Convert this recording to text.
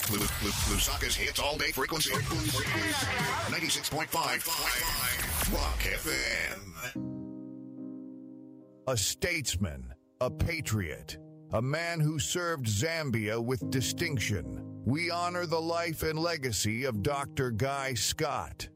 Lusaka's hits all day frequency. 96.5 Rock FM. A statesman, a patriot, a man who served Zambia with distinction. We honor the life and legacy of Dr. Guy Scott.